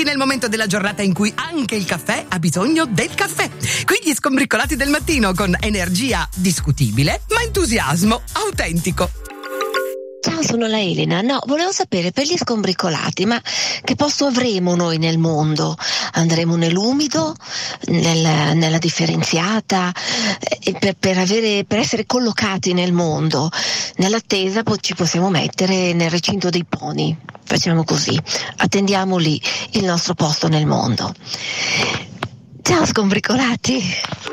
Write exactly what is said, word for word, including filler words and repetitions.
nel momento della giornata in cui anche il caffè ha bisogno del caffè. Qui gli skombricolati del mattino con energia discutibile, ma entusiasmo autentico. Ciao, sono la Elena. No, volevo sapere per gli skombricolati, ma che posto avremo noi nel mondo? Andremo nell'umido, nel, nella differenziata, eh, per, per, avere, per essere collocati nel mondo. Nell'attesa po- ci possiamo mettere nel recinto dei pony. Facciamo così, attendiamo lì il nostro posto nel mondo. Ciao skombricolati!